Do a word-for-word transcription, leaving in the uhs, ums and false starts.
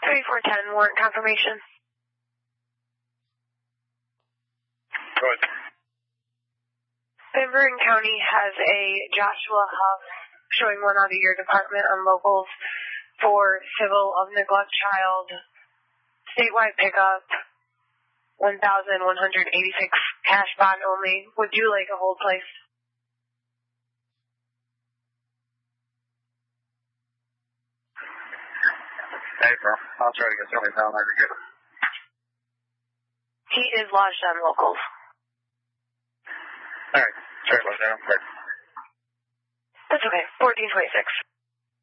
thirty-four ten, warrant confirmation. Go ahead. Van Buren County has a Joshua Huff showing one out of your department on locals for civil of neglect child, statewide pickup, one thousand one hundred eighty-six cash bond only. Would you like a hold placed? Hey, bro. I'll try to get somebody down there to get it. He is lodged on locals. All right. Sorry about that. I'm sorry. That's okay. fourteen twenty-six.